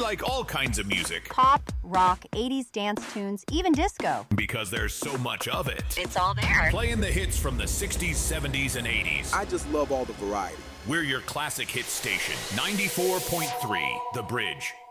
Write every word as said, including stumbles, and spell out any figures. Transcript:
like all kinds of music. Pop, rock, eighties dance tunes, even disco. Because there's so much of it. It's all there. Playing the hits from the sixties, seventies, and eighties. I just love all the variety. We're your classic hit station, ninety-four point three, The Bridge.